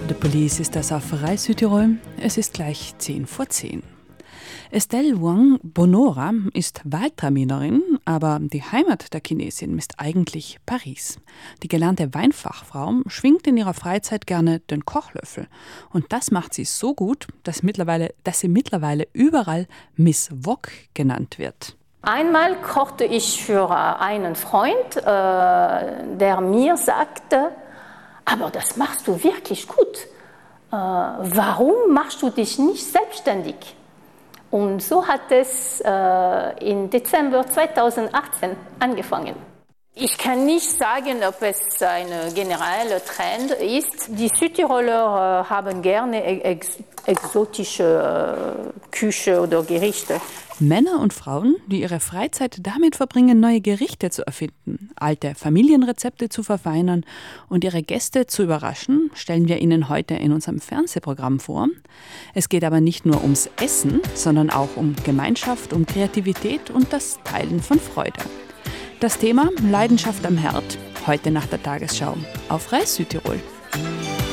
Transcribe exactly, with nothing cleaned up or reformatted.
The Police ist das auf Rai Südtirol. Es ist gleich zehn vor zehn. Estelle Wang Bonora ist Wahltraminerin, aber die Heimat der Chinesin ist eigentlich Paris. Die gelernte Weinfachfrau schwingt in ihrer Freizeit gerne den Kochlöffel. Und das macht sie so gut, dass, mittlerweile, dass sie mittlerweile überall Miss Wok genannt wird. Einmal kochte ich für einen Freund, äh, der mir sagte, aber das machst du wirklich gut. Äh, warum machst du dich nicht selbstständig? Und so hat es äh, im Dezember zweitausendachtzehn angefangen. Ich kann nicht sagen, ob es ein genereller Trend ist. Die Südtiroler äh, haben gerne ex- exotische äh, Küche oder Gerichte. Männer und Frauen, die ihre Freizeit damit verbringen, neue Gerichte zu erfinden, alte Familienrezepte zu verfeinern und ihre Gäste zu überraschen, stellen wir Ihnen heute in unserem Fernsehprogramm vor. Es geht aber nicht nur ums Essen, sondern auch um Gemeinschaft, um Kreativität und das Teilen von Freude. Das Thema Leidenschaft am Herd, heute nach der Tagesschau auf Rai Südtirol.